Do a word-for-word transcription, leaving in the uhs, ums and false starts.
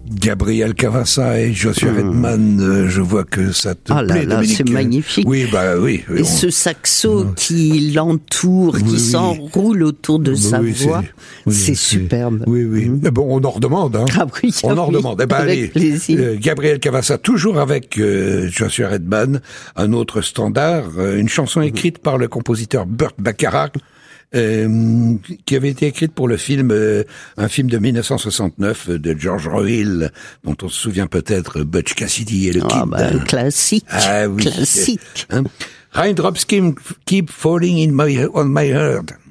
Gabriel Cavassa et Joshua Mmh. Redman, euh, je vois que ça te Ah là plaît, là, Dominique. c'est magnifique. Oui, bah oui. oui, Et on- ce saxo qui l'entoure, Oui, qui oui. s'enroule autour de Oui, sa oui, voix, oui, c'est superbe. Oui, oui. Mmh. Mais bon, on en redemande, hein. Ah oui, On en oui, redemande. Eh ben, avec allez, plaisir. euh, Gabriel Cavassa, toujours avec euh, Joshua Redman, un autre standard, euh, une chanson écrite par le compositeur Burt Bacharach, euh, qui avait été écrite pour le film, euh, un film de mille neuf cent soixante-neuf euh, de George Royle, dont on se souvient peut-être, Butch Cassidy et le Ah Kid. ben, classique, Ah oui. classique. Hein. Raindrops keep, keep falling in my, on my heart.